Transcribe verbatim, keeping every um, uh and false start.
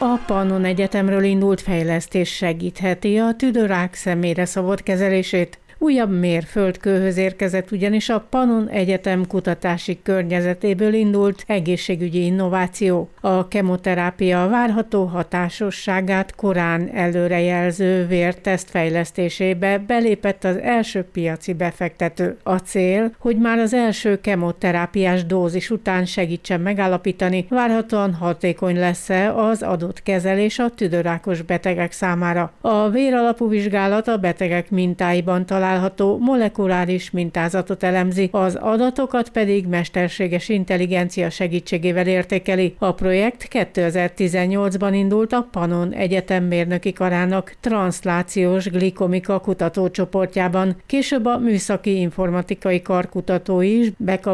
A Pannon Egyetemről indult fejlesztés segítheti a tüdőrák személyre szabott kezelését. Újabb mérföldkőhöz érkezett ugyanis a Pannon Egyetem kutatási környezetéből indult egészségügyi innováció. A kemoterápia várható hatásosságát korán előrejelző vérteszt fejlesztésébe belépett az első piaci befektető. A cél, hogy már az első kemoterápiás dózis után segítsen megállapítani, várhatóan hatékony lesz-e az adott kezelés a tüdőrákos betegek számára. A véralapú vizsgálat a betegek mintáiban talál molekuláris mintázatot elemzi, az adatokat pedig mesterséges intelligencia segítségével értékeli. A projekt kétezer-tizennyolcban indult a Pannon Egyetem mérnöki karának transzlációs glikomika kutatócsoportjában. Később a műszaki informatikai kar kutatói is